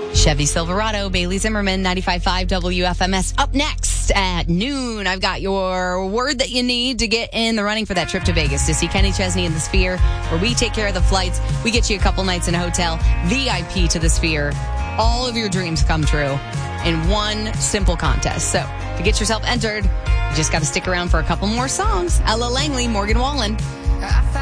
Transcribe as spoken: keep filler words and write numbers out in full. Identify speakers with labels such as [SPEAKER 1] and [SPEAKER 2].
[SPEAKER 1] Chevy Silverado, Bailey Zimmerman, ninety-five point five W F M S. Up next at noon, I've got your word that you need to get in the running for that trip to Vegas to see Kenny Chesney in the Sphere, where we take care of the flights. We get you a couple nights in a hotel, V I P to the Sphere. All of your dreams come true in one simple contest. So to get yourself entered, you just got to stick around for a couple more songs. Ella Langley, Morgan Wallen.